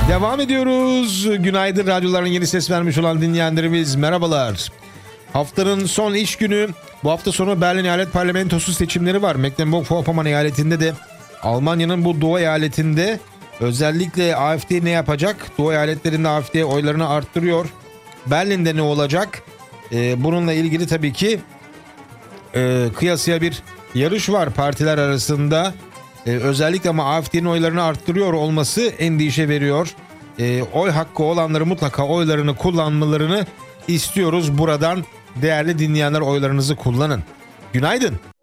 Devam ediyoruz. Günaydın, radyoların yeni ses vermiş olan dinleyenlerimiz, merhabalar. Haftanın son iş günü. Bu hafta sonu Berlin Eyalet Parlamentosu seçimleri var. Mecklenburg-Vorpommern eyaletinde de, Almanya'nın bu doğu eyaletinde özellikle AfD ne yapacak? Doğu eyaletlerinde AfD oylarını arttırıyor. Berlin'de ne olacak? Bununla ilgili tabii ki kıyasıya bir yarış var partiler arasında. Özellikle ama AfD'nin oylarını arttırıyor olması endişe veriyor. Oy hakkı olanları mutlaka oylarını kullanmalarını istiyoruz. Buradan değerli dinleyenler, oylarınızı kullanın. Günaydın.